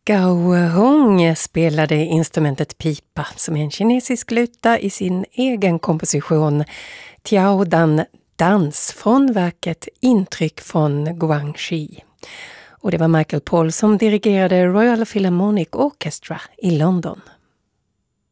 Gao Hong spelade instrumentet pipa som är en kinesisk luta i sin egen komposition Tiao Dan Dans från verket Intryck från Guangxi. Och det var Michael Paul som dirigerade Royal Philharmonic Orchestra i London.